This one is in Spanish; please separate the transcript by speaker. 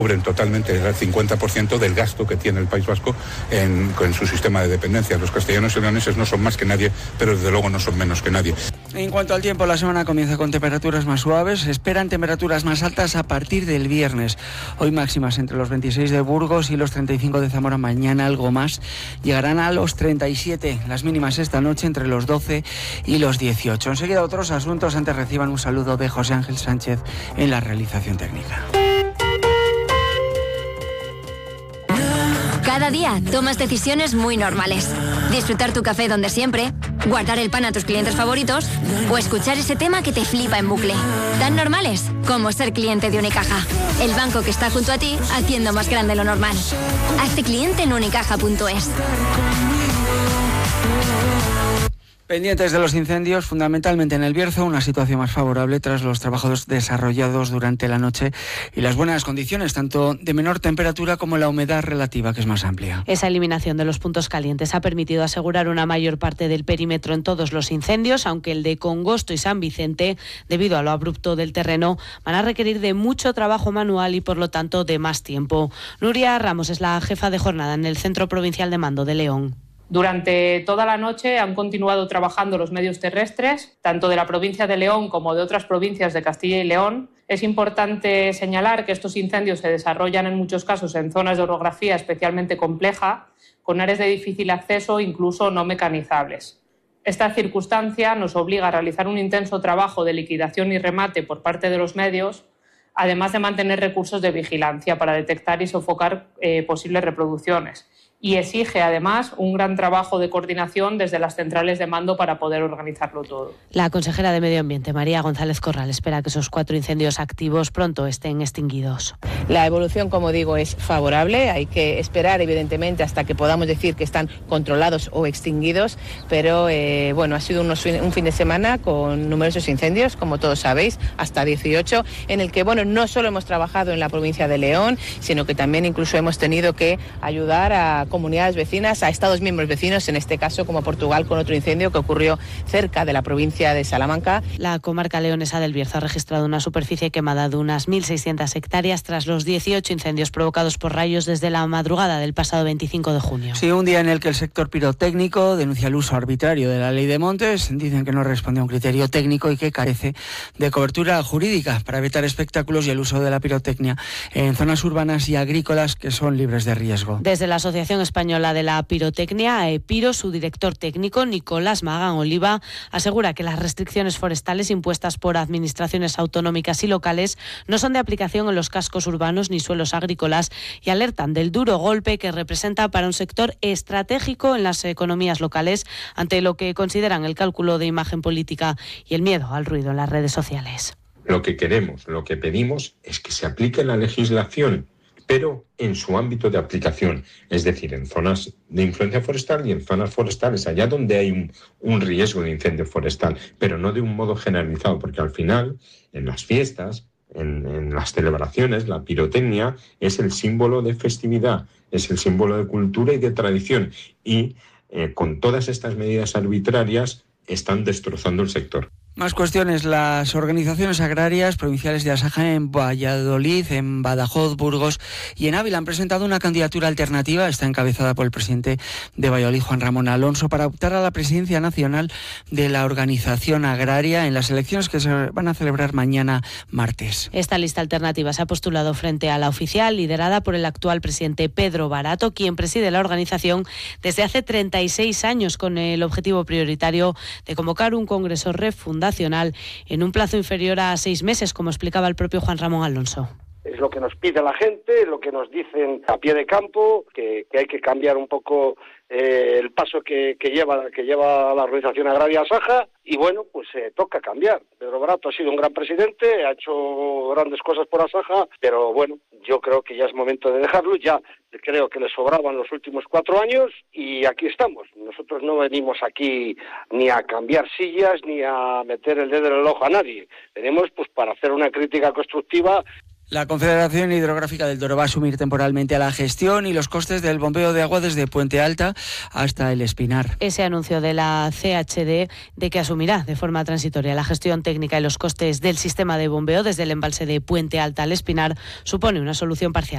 Speaker 1: Cubren totalmente el 50% del gasto que tiene el País Vasco en su sistema de dependencias. Los castellanos y leoneses no son más que nadie, pero desde luego no son menos que nadie.
Speaker 2: En cuanto al tiempo, la semana comienza con temperaturas más suaves. Se esperan temperaturas más altas a partir del viernes. Hoy máximas entre los 26 de Burgos y los 35 de Zamora. Mañana algo más. Llegarán a los 37. Las mínimas esta noche entre los 12 y los 18. Enseguida otros asuntos. Antes reciban un saludo de José Ángel Sánchez en la realización técnica.
Speaker 3: Cada día tomas decisiones muy normales. Disfrutar tu café donde siempre, guardar el pan a tus clientes favoritos o escuchar ese tema que te flipa en bucle. Tan normales como ser cliente de Unicaja. El banco que está junto a ti haciendo más grande lo normal. Hazte cliente en unicaja.es.
Speaker 2: Pendientes de los incendios, fundamentalmente en el Bierzo, una situación más favorable tras los trabajos desarrollados durante la noche y las buenas condiciones, tanto de menor temperatura como la humedad relativa, que es más amplia.
Speaker 4: Esa eliminación de los puntos calientes ha permitido asegurar una mayor parte del perímetro en todos los incendios, aunque el de Congosto y San Vicente, debido a lo abrupto del terreno, van a requerir de mucho trabajo manual y, por lo tanto, de más tiempo. Nuria Ramos es la jefa de jornada en el Centro Provincial de Mando de León.
Speaker 5: Durante toda la noche han continuado trabajando los medios terrestres, tanto de la provincia de León como de otras provincias de Castilla y León. Es importante señalar que estos incendios se desarrollan en muchos casos en zonas de orografía especialmente compleja, con áreas de difícil acceso, incluso no mecanizables. Esta circunstancia nos obliga a realizar un intenso trabajo de liquidación y remate por parte de los medios, además de mantener recursos de vigilancia para detectar y sofocar posibles reproducciones. Y exige, además, un gran trabajo de coordinación desde las centrales de mando para poder organizarlo todo.
Speaker 4: La consejera de Medio Ambiente, María González Corral, espera que esos 4 incendios activos pronto estén extinguidos.
Speaker 6: La evolución, como digo, es favorable. Hay que esperar, evidentemente, hasta que podamos decir que están controlados o extinguidos. Pero, ha sido un fin de semana con numerosos incendios, como todos sabéis, hasta 18, en el que, no solo hemos trabajado en la provincia de León, sino que también incluso hemos tenido que ayudar a comunidades vecinas, a estados miembros vecinos, en este caso como Portugal, con otro incendio que ocurrió cerca de la provincia de Salamanca.
Speaker 4: La comarca leonesa del Bierzo ha registrado una superficie quemada de unas 1.600 hectáreas tras los 18 incendios provocados por rayos desde la madrugada del pasado 25 de junio.
Speaker 2: Sí, un día en el que el sector pirotécnico denuncia el uso arbitrario de la ley de montes. Dicen que no responde a un criterio técnico y que carece de cobertura jurídica para evitar espectáculos y el uso de la pirotecnia en zonas urbanas y agrícolas que son libres de riesgo.
Speaker 4: Desde la Asociación Española de la Pirotecnia, AEPIRO, su director técnico, Nicolás Magán Oliva, asegura que las restricciones forestales impuestas por administraciones autonómicas y locales no son de aplicación en los cascos urbanos ni suelos agrícolas y alertan del duro golpe que representa para un sector estratégico en las economías locales ante lo que consideran el cálculo de imagen política y el miedo al ruido en las redes sociales.
Speaker 7: Lo que queremos, lo que pedimos es que se aplique la legislación, pero en su ámbito de aplicación, es decir, en zonas de influencia forestal y en zonas forestales, allá donde hay un riesgo de incendio forestal, pero no de un modo generalizado, porque al final, en las fiestas, en las celebraciones, la pirotecnia es el símbolo de festividad, es el símbolo de cultura y de tradición, y con todas estas medidas arbitrarias están destrozando el sector.
Speaker 2: Más cuestiones. Las organizaciones agrarias provinciales de Asaja en Valladolid, en Badajoz, Burgos y en Ávila han presentado una candidatura alternativa. Está encabezada por el presidente de Valladolid, Juan Ramón Alonso, para optar a la presidencia nacional de la organización agraria en las elecciones que se van a celebrar mañana martes.
Speaker 4: Esta lista alternativa se ha postulado frente a la oficial, liderada por el actual presidente Pedro Barato, quien preside la organización desde hace 36 años con el objetivo prioritario de convocar un congreso refundacional en un plazo inferior a 6 meses, como explicaba el propio Juan Ramón Alonso.
Speaker 8: Es lo que nos pide la gente, lo que nos dicen a pie de campo, que hay que cambiar un poco el paso que lleva la organización agraria Asaja, y toca cambiar. Pedro Barato ha sido un gran presidente, ha hecho grandes cosas por Asaja, pero yo creo que ya es momento de dejarlo. Ya creo que le sobraban los últimos 4 años y aquí estamos. Nosotros no venimos aquí ni a cambiar sillas ni a meter el dedo en el ojo a nadie. Venimos para hacer una crítica constructiva.
Speaker 2: La Confederación Hidrográfica del Douro va a asumir temporalmente a la gestión y los costes del bombeo de agua desde Puente Alta hasta El Espinar.
Speaker 4: Ese anuncio de la CHD de que asumirá de forma transitoria la gestión técnica y los costes del sistema de bombeo desde el embalse de Puente Alta al Espinar supone una solución parcial.